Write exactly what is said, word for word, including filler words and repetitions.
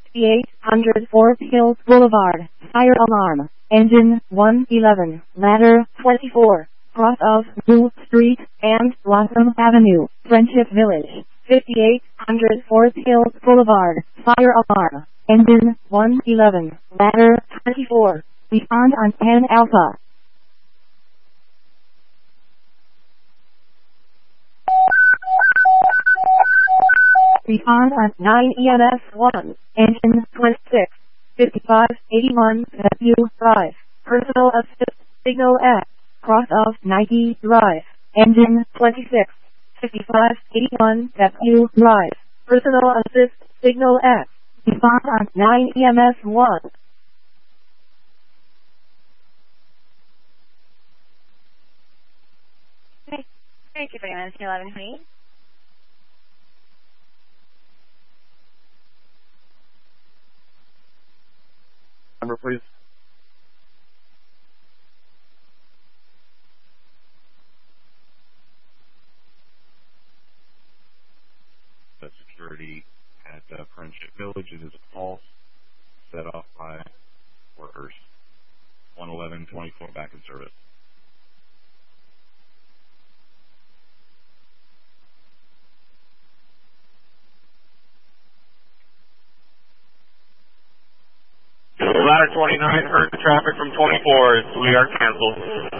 fifty-eight hundred Fort Hills Boulevard, fire alarm, engine one eleven, ladder twenty-four, cross of Blue Street and Blossom Avenue, Friendship Village, fifty-eight hundred Fort Hills Boulevard, fire alarm, engine one eleven, ladder twenty-four, respond on ten Alpha. Respond on nine E M S one, engine twenty-six, fifty-five eighty-one W Drive, personal assist, signal X, cross of Nike Drive, engine twenty-six, fifty-five eighty-one W Drive, personal assist, signal X, respond on nine E M S one. Thank you for your eleven twenty. Number, please. The security at uh, Friendship Village. It is a false set off by workers. one eleven twenty-four back in service. Ladder twenty-nine, heard the traffic from twenty-fours. We are canceled.